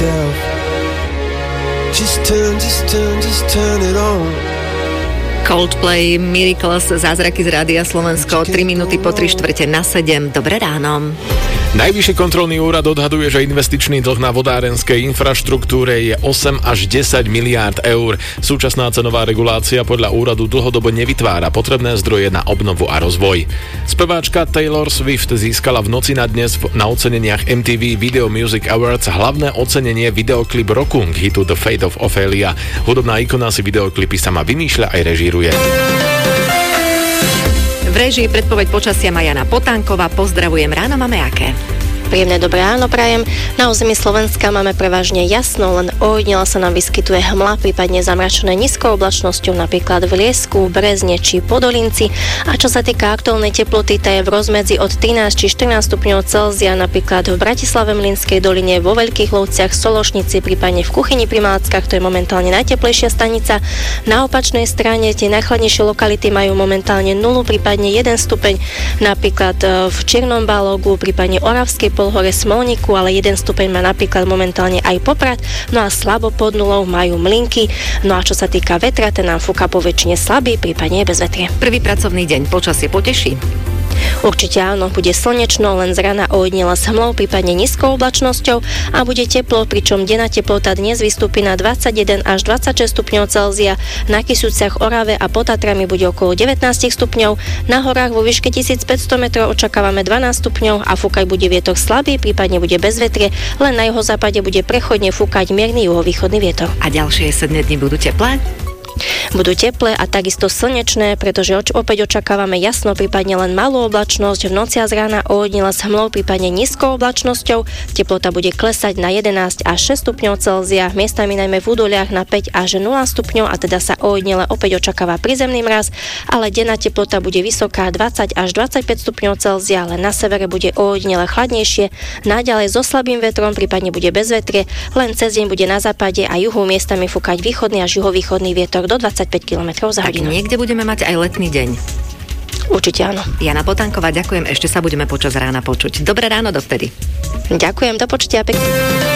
yourself. Just turn it on. Coldplay, Miracles, zázraky z Rádia Slovensko, 3 minúty po 6:45. Dobré ráno. Najvyšší kontrolný úrad odhaduje, že investičný dlh na vodárenskej infraštruktúre je 8 až 10 miliárd eur. Súčasná cenová regulácia podľa úradu dlhodobo nevytvára potrebné zdroje na obnovu a rozvoj. Speváčka Taylor Swift získala v noci na dnes na oceneniach MTV Video Music Awards hlavné ocenenie videoklip roku k hitu The Fate of Ophelia. Hudobná ikona si videoklipy sama vymýšľa aj režíruje. V réžii predpoveď počasia má Jana Potánková. Pozdravujem, ráno máme aké? Príjemné dobré ráno prajem. Na území Slovenska máme prevažne jasno, len ojedinele sa nám vyskytuje hmla, prípadne zamračené nízkou oblačnosťou, napríklad v Liesku, Brezne či Podolinci. A čo sa týka aktuálnej teploty, tá je v rozmedzi od 13 či 14 stupňov Celzia, napríklad v Bratislave, Mlynskej doline, vo Veľkých Lovciach, Sološnici, prípadne v Kuchyni pri Malackách, to je momentálne najteplejšia stanica. Na opačnej strane tie najchladnejšie lokality majú momentálne 0, prípadne 1 stupeň, napríklad v Čiernom Balogu, prípadne Oravskej Polhore, Smolníku, ale 1 stupeň má napríklad momentálne aj Poprad, no a slabo pod nulou majú Mlynky. No a čo sa týka vetra, ten nám fúka po väčšine slabý, prípadne bez vetrie. Prvý pracovný deň, počasie poteší? Určite áno, bude slnečno, len z rana ojedinele s hmlou, prípadne nízkou oblačnosťou a bude teplo, pričom denná teplota dnes vystúpi na 21 až 26 stupňov Celzia, na Kysuciach, Orave a pod Tatrami bude okolo 19 stupňov, na horách vo výške 1500 metrov očakávame 12 stupňov a fúkať bude vietor slabý, prípadne bude bez vetrie, len na juhozápade bude prechodne fúkať mierny juhovýchodný vietor. A ďalšie 7 dní budú teplé? Budú teplé a takisto slnečné, pretože opäť očakávame jasno, prípadne len malú oblačnosť, v noci a z rána ojedinele s hmlou, prípadne nízkou oblačnosťou. Teplota bude klesať na 11 až 6 stupňov Celzia, miestami najmä v údoliach na 5 až 0 stupňov a teda sa ojedinele opäť očakáva prízemný mraz, ale denná teplota bude vysoká 20 až 25 stupňov Celzia, ale na severe bude ojedinele chladnejšie, naďalej so slabým vetrom, prípadne bude bez vetrie, len cez deň bude na západe a juhu miestami fúkať východný až juhovýchodný vietor do 25 km za hodinu. Tak niekde budeme mať aj letný deň. Určite áno. Jana Potánková, ďakujem, ešte sa budeme počas rána počuť. Dobré ráno dovtedy. Ďakujem, do počutia, pekne.